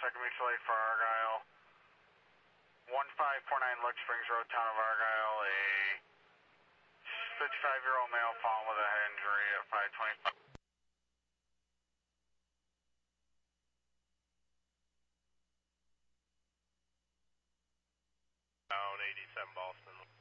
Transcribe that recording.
second mutual aid for Argyle. 1549 Lux Springs Road, town of Argyle. A 55-year-old male fallen with a head injury at 525. Down 87 Boston.